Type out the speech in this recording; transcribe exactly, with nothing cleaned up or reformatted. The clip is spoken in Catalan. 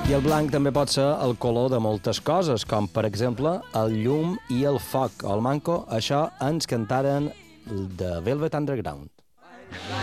I el blanc també pot ser el color de moltes coses, com per exemple el llum i el foc o el manco. Això ens cantaren de Velvet Underground.